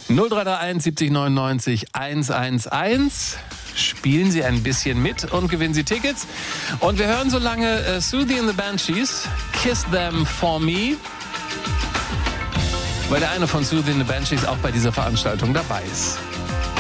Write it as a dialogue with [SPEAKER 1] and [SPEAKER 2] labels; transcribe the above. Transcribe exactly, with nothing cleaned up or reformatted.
[SPEAKER 1] null drei drei eins siebzig neunundneunzig hundertzehn. Spielen Sie ein bisschen mit und gewinnen Sie Tickets. Und wir hören so lange uh, Siouxsie and the Banshees, Kiss Them For Me, weil der eine von Siouxsie and the Banshees auch bei dieser Veranstaltung dabei ist.